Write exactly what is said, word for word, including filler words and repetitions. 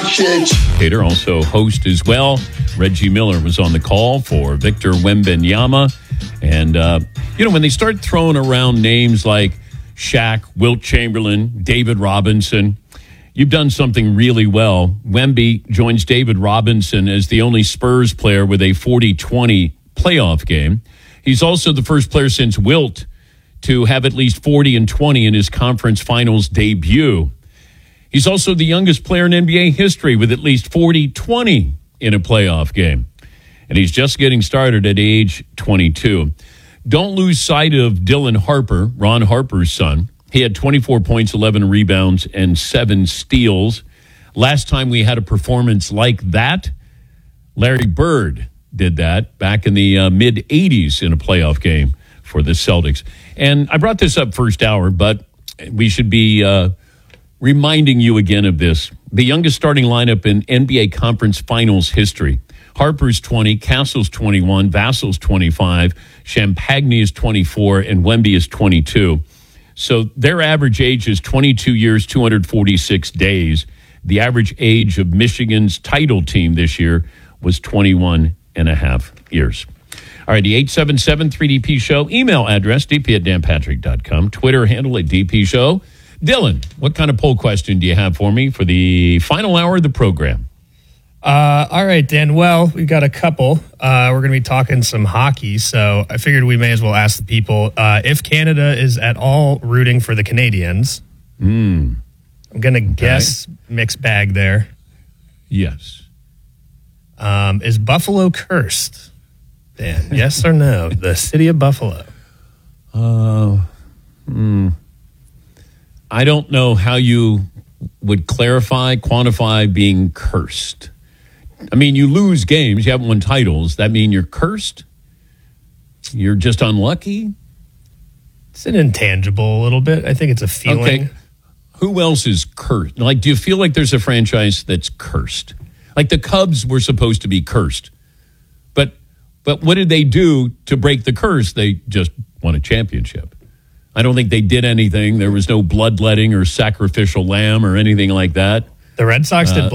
shit. Cater, also host as well. Reggie Miller was on the call for Victor Wembanyama. And, uh, you know, when they start throwing around names like Shaq, Wilt Chamberlain, David Robinson, you've done something really well. Wemby joins David Robinson as the only Spurs player with a forty twenty playoff game. He's also the first player since Wilt to have at least forty and twenty in his conference finals debut. He's also the youngest player in N B A history with at least forty twenty in a playoff game. And he's just getting started at age twenty-two. Don't lose sight of Dylan Harper, Ron Harper's son. He had twenty-four points, eleven rebounds, and seven steals. Last time we had a performance like that, Larry Bird did that back in the uh, mid-eighties in a playoff game for the Celtics. And I brought this up first hour, but we should be uh, reminding you again of this. The youngest starting lineup in N B A Conference Finals history. Harper's twenty, Castle's twenty-one, Vassal's twenty-five, Champagny is twenty-four, and Wemby is twenty-two. So their average age is twenty-two years, two hundred forty-six days. The average age of Michigan's title team this year was twenty-one and a half years. All right, the eight seven seven three D P show. Email address, d p at dan patrick dot com. Twitter handle at D P show. Dylan, what kind of poll question do you have for me for the final hour of the program? Uh, all right, Dan. Well, we've got a couple. Uh, we're going to be talking some hockey, so I figured we may as well ask the people uh, if Canada is at all rooting for the Canadians. Mm. I'm going to Okay. guess mixed bag there. Yes. Um, is Buffalo cursed, Dan? Yes or no? The city of Buffalo. Uh, hmm. I don't know how you would clarify, quantify being cursed. I mean, you lose games, you haven't won titles. That mean you're cursed? You're just unlucky? It's an intangible a little bit. I think it's a feeling. Okay. Who else is cursed? Like, do you feel like there's a franchise that's cursed? Like the Cubs were supposed to be cursed. But but what did they do to break the curse? They just won a championship. I don't think they did anything. There was no bloodletting or sacrificial lamb or anything like that. The Red Sox did Uh,